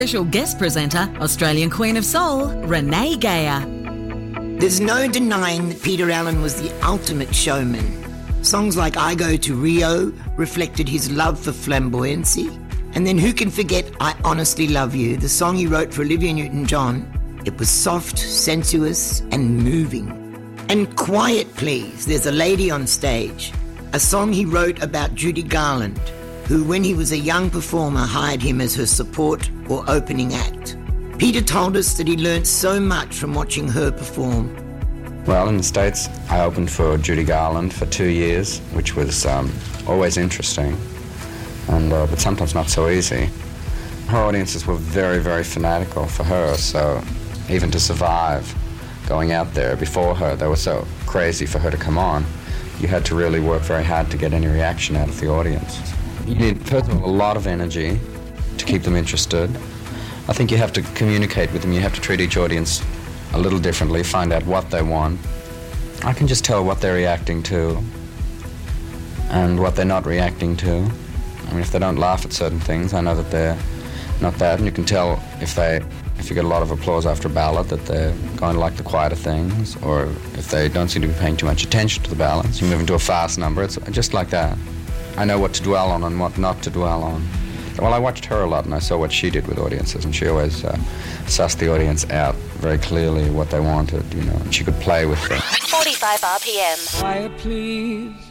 Special guest presenter, Australian Queen of Soul, Renee Geyer. There's no denying that Peter Allen was the ultimate showman. Songs like I Go to Rio reflected his love for flamboyancy. And then who can forget I Honestly Love You, the song he wrote for Olivia Newton-John. It was soft, sensuous and moving. And Quiet Please, There's a Lady on Stage, a song he wrote about Judy Garland, who when he was a young performer hired him as her support or opening act. Peter told us that he learnt so much from watching her perform. Well, in the States, I opened for Judy Garland for 2 years, which was always interesting, but sometimes not so easy. Her audiences were very, very fanatical for her, so even to survive going out there before her, they were so crazy for her to come on. You had to really work very hard to get any reaction out of the audience. You need, first of all, a lot of energy to keep them interested. I think you have to communicate with them. You have to treat each audience a little differently, find out what they want. I can just tell what they're reacting to and what they're not reacting to. I mean, if they don't laugh at certain things, I know that they're not that. And you can tell if you get a lot of applause after a ballad that they're going to like the quieter things, or if they don't seem to be paying too much attention to the ballads. You move into a fast number, it's just like that. I know what to dwell on and what not to dwell on. Well, I watched her a lot and I saw what she did with audiences, and she always sussed the audience out very clearly what they wanted, and she could play with them. 45 RPM. Quiet, please.